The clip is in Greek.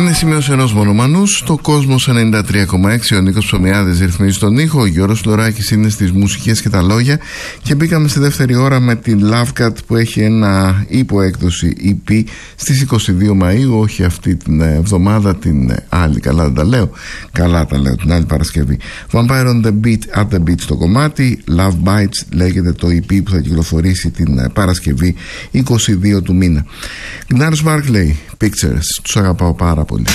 Είναι σημείωση ενός μονομανού στο Κόσμος 93,6. Ο Νίκος Ψωμιάδης ρυθμίζει τον ήχο. Ο Γιώργος Φλωράκης είναι στις μουσικές και τα λόγια. Και μπήκαμε στη δεύτερη ώρα με την Lovecat που έχει ένα υποέκδοση EP στις 22 Μαΐου. Όχι αυτή την εβδομάδα, την άλλη. Καλά δεν τα λέω. Καλά τα λέω, την άλλη Παρασκευή. Vampire on the Beat, at the Beat στο κομμάτι. Love Bites λέγεται το EP που θα κυκλοφορήσει την Παρασκευή 22 του μήνα. Gnarls Barkley, Pictures. Τους αγαπάω πάρα πολύ.